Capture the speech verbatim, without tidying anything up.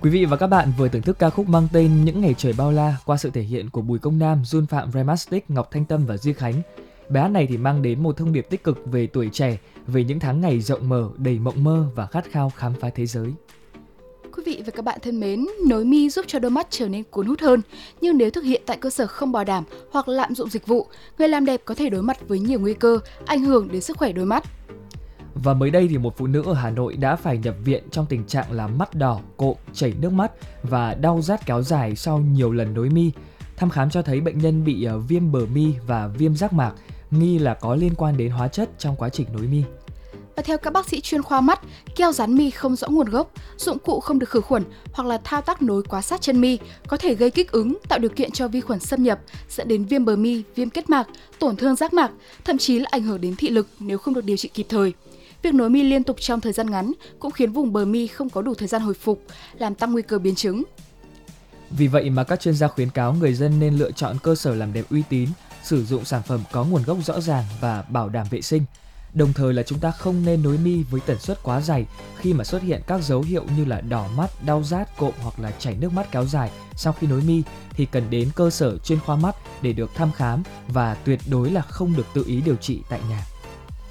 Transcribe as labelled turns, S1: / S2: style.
S1: Quý vị và các bạn vừa thưởng thức ca khúc mang tên Những ngày trời bao la qua sự thể hiện của Bùi Công Nam, Jun Phạm, Remastick, Ngọc Thanh Tâm và Duy Khánh. Bài hát này thì mang đến một thông điệp tích cực về tuổi trẻ, về những tháng ngày rộng mở, đầy mộng mơ và khát khao khám phá thế giới.
S2: Quý vị và các bạn thân mến, nối mi giúp cho đôi mắt trở nên cuốn hút hơn, nhưng nếu thực hiện tại cơ sở không bảo đảm hoặc lạm dụng dịch vụ, người làm đẹp có thể đối mặt với nhiều nguy cơ ảnh hưởng đến sức khỏe đôi mắt.
S1: Và mới đây thì một phụ nữ ở Hà Nội đã phải nhập viện trong tình trạng là mắt đỏ, cộm, chảy nước mắt và đau rát kéo dài sau nhiều lần nối mi. Thăm khám cho thấy bệnh nhân bị uh, viêm bờ mi và viêm giác mạc, nghi là có liên quan đến hóa chất trong quá trình nối mi.
S2: Và theo các bác sĩ chuyên khoa mắt, keo dán mi không rõ nguồn gốc, dụng cụ không được khử khuẩn hoặc là thao tác nối quá sát chân mi có thể gây kích ứng, tạo điều kiện cho vi khuẩn xâm nhập, dẫn đến viêm bờ mi, viêm kết mạc, tổn thương giác mạc, thậm chí là ảnh hưởng đến thị lực nếu không được điều trị kịp thời. Việc nối mi liên tục trong thời gian ngắn cũng khiến vùng bờ mi không có đủ thời gian hồi phục, làm tăng nguy cơ biến chứng.
S1: Vì vậy mà các chuyên gia khuyến cáo người dân nên lựa chọn cơ sở làm đẹp uy tín, sử dụng sản phẩm có nguồn gốc rõ ràng và bảo đảm vệ sinh. Đồng thời là chúng ta không nên nối mi với tần suất quá dày khi mà xuất hiện các dấu hiệu như là đỏ mắt, đau rát, cộm hoặc là chảy nước mắt kéo dài sau khi nối mi thì cần đến cơ sở chuyên khoa mắt để được thăm khám và tuyệt đối là không được tự ý điều trị tại nhà.